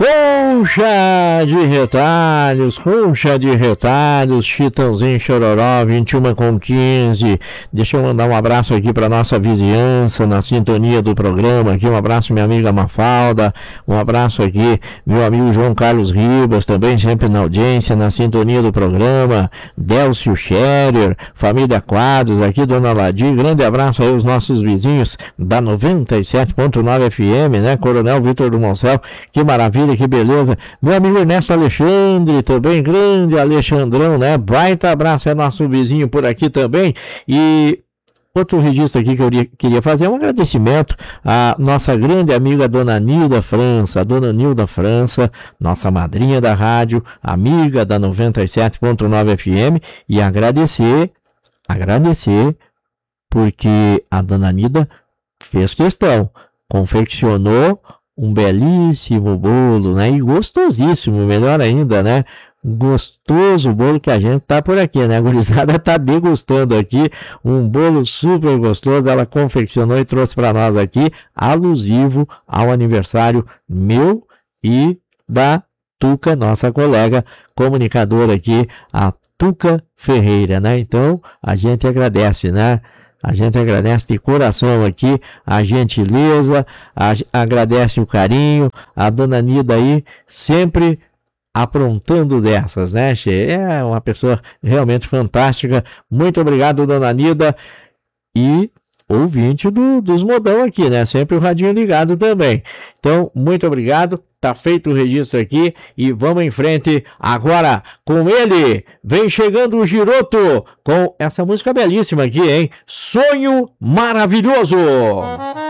Concha de retalhos, Chitãozinho Chororó, 21h15. Deixa eu mandar um abraço aqui para nossa vizinhança, na sintonia do programa aqui, um abraço minha amiga Mafalda, um abraço aqui meu amigo João Carlos Ribas, também sempre na audiência, na sintonia do programa, Delcio Scherer, família Quadros, aqui Dona Ladi, grande abraço aí aos nossos vizinhos da 97.9 FM, né, Coronel Vitor do Moncel, que maravilha, que beleza. Meu amigo Ernesto Alexandre, também grande Alexandrão, né? Baita abraço, é nosso vizinho por aqui também. E outro registro aqui que eu queria fazer é um agradecimento à nossa grande amiga Dona Nilda França, a Dona Nilda França, nossa madrinha da rádio, amiga da 97.9 FM, e agradecer, porque a Dona Nilda fez questão, confeccionou um belíssimo bolo, né? E gostosíssimo, melhor ainda, né? Gostoso bolo que a gente tá por aqui, né? A gurizada tá degustando aqui um bolo super gostoso. Ela confeccionou e trouxe para nós aqui, alusivo ao aniversário meu e da Tuca, nossa colega comunicadora aqui, a Tuca Ferreira, né? Então, a gente agradece, né? A gente agradece de coração aqui a gentileza, agradece o carinho, a Dona Nilda aí sempre aprontando dessas, né, Che? É uma pessoa realmente fantástica. Muito obrigado, Dona Nilda, e ouvinte dos modão aqui, né? Sempre o radinho ligado também. Então, muito obrigado. Tá feito o registro aqui e vamos em frente agora com ele. Vem chegando o Giroto com essa música belíssima aqui, hein? Sonho Maravilhoso.